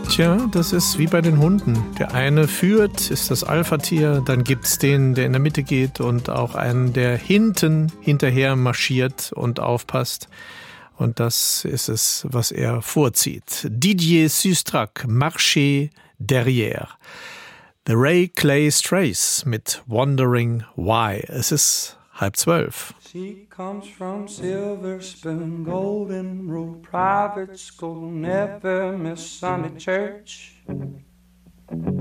Tja, das ist wie bei den Hunden. Der eine führt, ist das Alpha-Tier, dann gibt's den, der in der Mitte geht und auch einen, der hinterher marschiert und aufpasst. Und das ist es, was er vorzieht. Didier Sustrac, Marcher derrière. The Ray Clay Strays mit Wondering Why. Es ist 11:30. She comes from Silver Spoon, Golden Rule, private school, never miss Sunday church.